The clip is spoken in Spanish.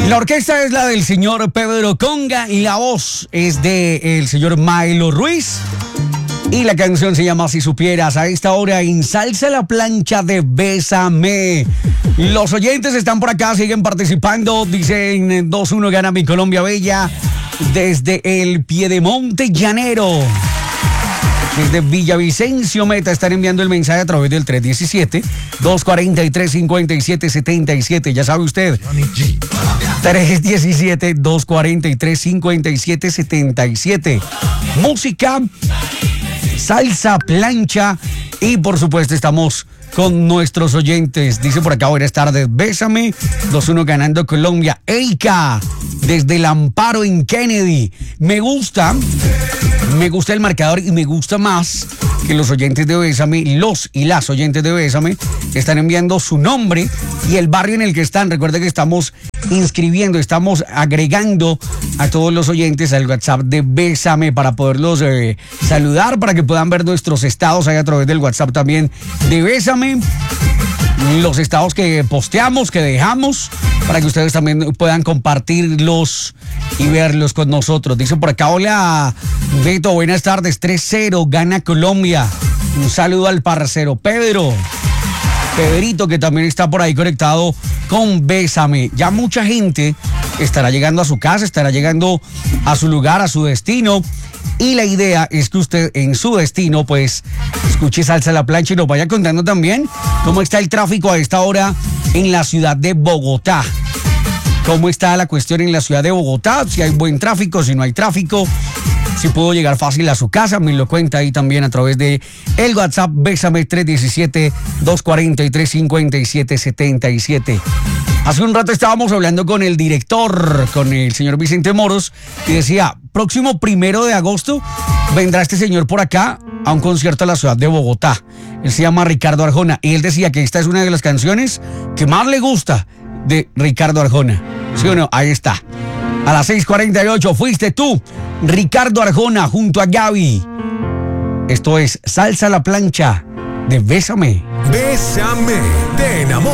La orquesta es la del señor Pedro Conga y la voz es del señor Maelo Ruiz. Y la canción se llama Si Supieras. A esta hora en Salsa la Plancha de Bésame. Los oyentes están por acá, siguen participando. Dicen 2-1 gana mi Colombia Bella desde el Piedemonte Llanero. Desde Villavicencio Meta están enviando el mensaje a través del 317-243-5777. Ya sabe usted. 317-243-5777. Música, salsa, plancha y por supuesto estamos con nuestros oyentes. Dice por acá, buenas tardes, Bésame, 2-1 ganando Colombia. Eika, desde el Amparo en Kennedy. Me gusta el marcador y me gusta más que los oyentes de Bésame, los y las oyentes de Bésame, están enviando su nombre y el barrio en el que están. Recuerden que estamos inscribiendo, estamos agregando a todos los oyentes al WhatsApp de Bésame para poderlos saludar, para que puedan ver nuestros estados ahí a través del WhatsApp también de Bésame. Los estados que posteamos, que dejamos, para que ustedes también puedan compartirlos y verlos con nosotros. Dice por acá, hola Beto, buenas tardes, 3-0, gana Colombia. Un saludo al parcero Pedrito, que también está por ahí conectado con Bésame. Ya mucha gente estará llegando a su casa, estará llegando a su lugar, a su destino. Y la idea es que usted en su destino, pues, escuche Salsa a la Plancha y nos vaya contando también cómo está el tráfico a esta hora en la ciudad de Bogotá. ¿Cómo está la cuestión en la ciudad de Bogotá? Si hay buen tráfico, si no hay tráfico, si puedo llegar fácil a su casa, me lo cuenta ahí también a través de el WhatsApp Bésame 317-243-5777. Hace un rato estábamos hablando con el director, con el señor Vicente Moros, y decía, próximo 1 de agosto vendrá este señor por acá a un concierto a la ciudad de Bogotá. Él se llama Ricardo Arjona y él decía que esta es una de las canciones que más le gusta de Ricardo Arjona. ¿Sí o no? Ahí está. A las 6:48 fuiste tú, Ricardo Arjona, junto a Gaby. Esto es Salsa a la Plancha de Bésame. Bésame, te enamoro.